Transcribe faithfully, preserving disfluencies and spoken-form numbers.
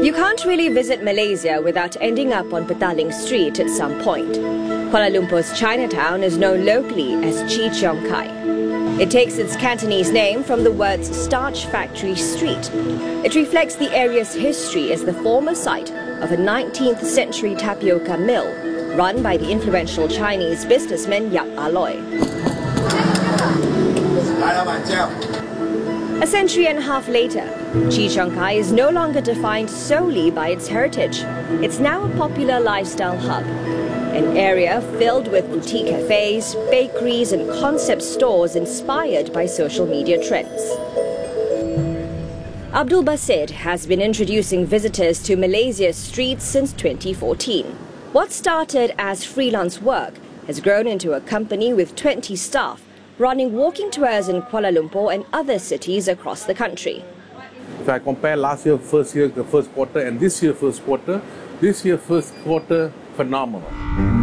You can't really visit Malaysia without ending up on Petaling Street at some point. Kuala Lumpur's Chinatown is known locally as Chee Cheong Kai. It takes its Cantonese name from the words Starch Factory Street. It reflects the area's history as the former site of a nineteenth century tapioca mill run by the influential Chinese businessman Yap Ah Loy. A century and a half later, Chee Cheong Kai is no longer defined solely by its heritage. It's now a popular lifestyle hub, an area filled with boutique cafes, bakeries and concept stores inspired by social media trends. Abdul Basid has been introducing visitors to Malaysia's streets since twenty fourteen. What started as freelance work has grown into a company with twenty staff, running walking tours in Kuala Lumpur and other cities across the country. If I compare last year first year, the first quarter, and this year first quarter, this year first quarter, phenomenal.